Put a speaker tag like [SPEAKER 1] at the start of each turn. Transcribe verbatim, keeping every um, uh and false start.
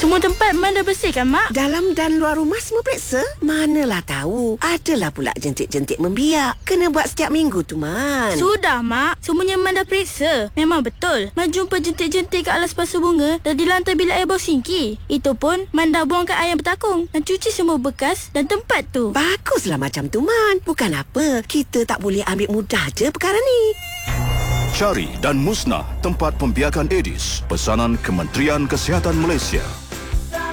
[SPEAKER 1] Semua tempat Man dah bersih kan, Mak?
[SPEAKER 2] Dalam dan luar rumah semua periksa? Manalah tahu. Adalah pula jentik-jentik membiak. Kena buat setiap minggu tu, Man.
[SPEAKER 1] Sudah, Mak. Semuanya Man dah periksa. Memang betul. Man jumpa jentik-jentik kat alas pasu bunga dan di lantai bilik air bau sinki. Itu pun Man dah buangkan air yang bertakung dan cuci semua bekas dan tempat tu.
[SPEAKER 2] Baguslah macam tu, Man. Bukan apa, kita tak boleh ambil mudah je perkara ni.
[SPEAKER 3] Cari dan musnah tempat pembiakan Aedes. Pesanan Kementerian Kesihatan Malaysia.